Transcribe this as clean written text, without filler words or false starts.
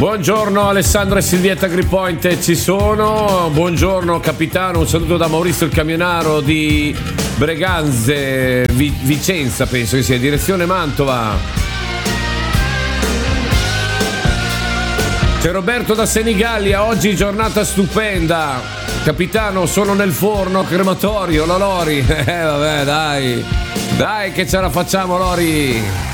Buongiorno Alessandro e Silvietta Grippoint ci sono. Buongiorno capitano, un saluto da Maurizio il camionaro di Breganze, Vicenza penso che sia, direzione Mantova. C'è Roberto da Senigallia, oggi giornata stupenda. Capitano, sono nel forno crematorio, la Lori. Vabbè, dai che ce la facciamo, Lori.